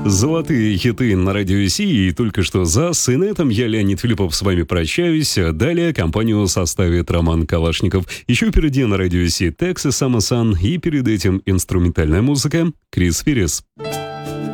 Золотые хиты на радио Си, и только что за и на этом я, Леонид Филиппов, с вами прощаюсь. Далее компанию составит Роман Калашников. Еще впереди на радио Си Texas Summer Sun, и перед этим инструментальная музыка Крис Феррис.